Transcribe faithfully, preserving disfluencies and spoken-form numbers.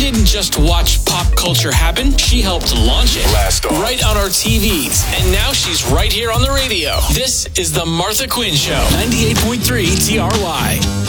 didn't just watch pop culture happen, she helped launch it. Blast off. Right on our T Vs. And now she's right here on the radio. This is The Martha Quinn Show, ninety-eight point three T R Y.